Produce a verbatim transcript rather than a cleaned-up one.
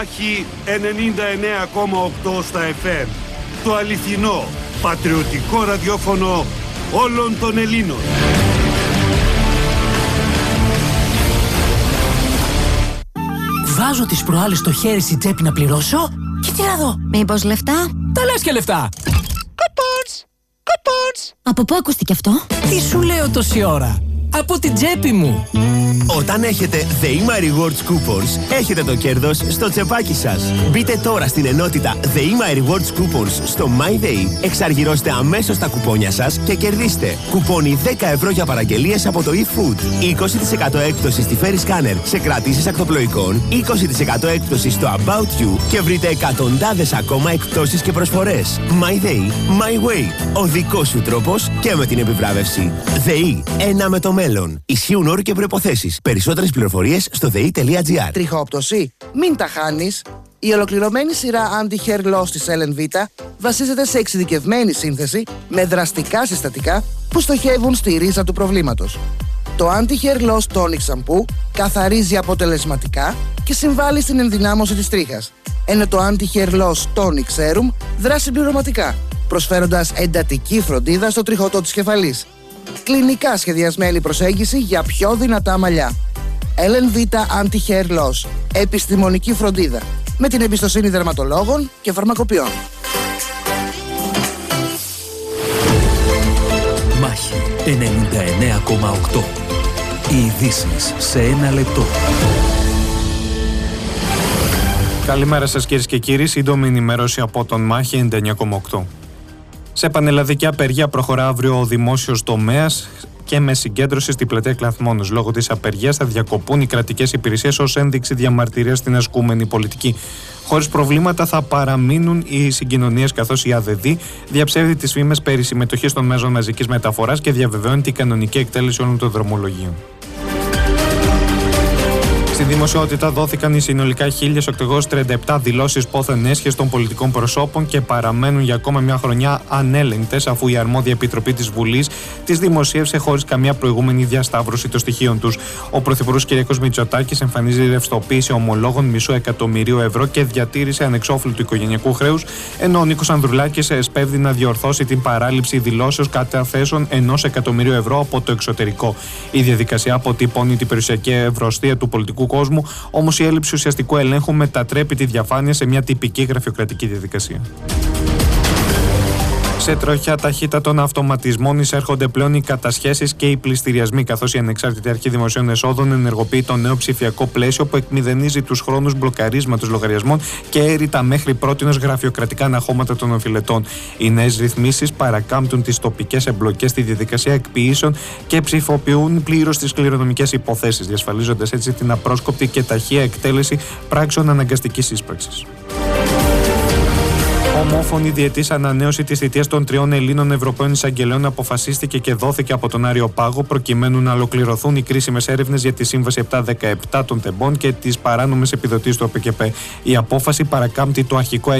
Μάχη ενενήντα εννέα κόμμα οκτώ στα εφ εμ. Το αληθινό, πατριωτικό ραδιόφωνο όλων των Ελλήνων. Βάζω τις προάλλες στο χέρι στην τσέπη να πληρώσω και τι να δω. Μήπως λεφτά? Τα λες και λεφτά. Coupons! Coupons! Από πού ακούστηκε αυτό? Τι σου λέω τόση ώρα? Από την τσέπη μου. Όταν έχετε ΔΕΗΜΑ Rewards Coupons, έχετε το κέρδος στο τσεπάκι σας. Μπείτε τώρα στην ενότητα ΔΕΗΜΑ Rewards Coupons στο MyDay, εξαργυρώστε αμέσως τα κουπόνια σας και κερδίστε κουπόνι δέκα ευρώ για παραγγελίες από το eFood, είκοσι τοις εκατό έκπτωση στη Ferry Scanner σε κρατήσεις ακτοπλοϊκών, είκοσι τοις εκατό έκπτωση στο About You και βρείτε εκατοντάδες ακόμα εκπτώσεις και προσφορές. MyDay, My Way. Ο δικός σου τρόπος και με την επιβράβευση. ΔΕΗ, ένα με το μέλλον. Ισχύουν όροι και προϋποθέσεις. Περισσότερες πληροφορίες στο δε ι τελεία τζι άρ. Τριχόπτωση? Μην τα χάνεις. Η ολοκληρωμένη σειρά Anti-Hair Loss της Ellen Vita βασίζεται σε εξειδικευμένη σύνθεση με δραστικά συστατικά που στοχεύουν στη ρίζα του προβλήματος. Το Anti-Hair Loss Tonic Shampoo καθαρίζει αποτελεσματικά και συμβάλλει στην ενδυνάμωση της τρίχας, ενώ το Anti-Hair Loss Tonic Serum δράσει συμπληρωματικά, προσφέροντας εντατική φροντίδα στο τριχωτό της κεφαλής. Κλινικά σχεδιασμένη προσέγγιση για πιο δυνατά μαλλιά. Ellen Vita Anti-Hair Loss. Επιστημονική φροντίδα. Με την εμπιστοσύνη δερματολόγων και φαρμακοποιών. Μάχη ενενήντα εννέα κόμμα οκτώ. Οι ειδήσεις σε ένα λεπτό. Καλημέρα σας κυρίες και κύριοι. Σύντομη ενημέρωση από τον Μάχη ενενήντα εννέα κόμμα οκτώ. Σε πανελλαδική απεργία προχωρά αύριο ο δημόσιος τομέας και με συγκέντρωση στη πλατεία Κλαθμόνος. Λόγω της απεργίας θα διακοπούν οι κρατικές υπηρεσίες ως ένδειξη διαμαρτυρίας στην ασκούμενη πολιτική. Χωρίς προβλήματα θα παραμείνουν οι συγκοινωνίες, καθώς η ΑΔΔ διαψεύδει τις φήμες περί συμμετοχής των μέσων μαζικής μεταφοράς και διαβεβαιώνει την κανονική εκτέλεση όλων των δρομολογίων. Στη δημοσιότητα δόθηκαν οι συνολικά χίλια οκτακόσιες τριάντα επτά δηλώσεις πόθεν έσχες των πολιτικών προσώπων και παραμένουν για ακόμα μια χρονιά ανέλεγκτες, αφού η αρμόδια επιτροπή της Βουλής τις δημοσίευσε χωρίς καμία προηγούμενη διασταύρωση των στοιχείων τους. Ο Πρωθυπουργός Κυριάκος Μητσοτάκης εμφανίζει ρευστοποίηση ομολόγων μισού εκατομμυρίου ευρώ και διατήρησε ανεξόφλητου οικογενειακού χρέους, ενώ ο Νίκος Ανδρουλάκης εσπεύδει να διορθώσει την παράληψη δηλώσεως καταθέσεων ενός εκατομμυρίου ευρώ από το εξωτερικό. Η διαδικασία αποτυπώνει την περιουσιακή ευρωστία του πολιτικού κόσμου, όμως η έλλειψη ουσιαστικού ελέγχου μετατρέπει τη διαφάνεια σε μια τυπική γραφειοκρατική διαδικασία. Σε τροχιά ταχύτητα των αυτοματισμών εισέρχονται πλέον οι κατασχέσεις και οι πληστηριασμοί, καθώς η Ανεξάρτητη Αρχή Δημοσίων Εσόδων ενεργοποιεί το νέο ψηφιακό πλαίσιο που εκμηδενίζει τους χρόνους μπλοκαρίσματος λογαριασμών και έρει τα μέχρι πρότινος γραφειοκρατικά αναχώματα των οφειλετών. Οι νέες ρυθμίσεις παρακάμπτουν τις τοπικές εμπλοκές στη διαδικασία εκποιήσεων και ψηφοποιούν πλήρως τις κληρονομικές υποθέσεις, διασφαλίζοντας έτσι την απρόσκοπτη και ταχεία εκτέλεση πράξεων αναγκαστικής σύσπραξης. Ομόφωνη διετής ανανέωση της θητείας των τριών Ελλήνων Ευρωπαίων εισαγγελέων αποφασίστηκε και δόθηκε από τον Άριο Πάγο, προκειμένου να ολοκληρωθούν οι κρίσιμες έρευνες για τη Σύμβαση επτακόσια δεκαεπτά των τεμπών και τις παράνομες επιδοτήσεις του ΟΠΕΚΕΠΕ. Η απόφαση παρακάμπτει το αρχικό